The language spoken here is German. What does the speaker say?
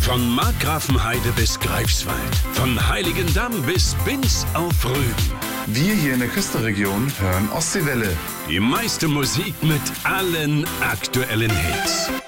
Von Markgrafenheide bis Greifswald, von Heiligendamm bis Binz auf Rügen. Wir hier in der Küstenregion hören Ostseewelle. Die meiste Musik mit allen aktuellen Hits.